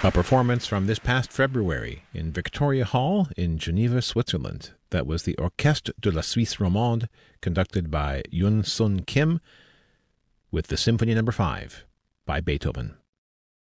A performance from this past February in Victoria Hall in Geneva, Switzerland. That was the Orchestre de la Suisse Romande, conducted by Yun Sun Kim, with the Symphony No. 5 by Beethoven.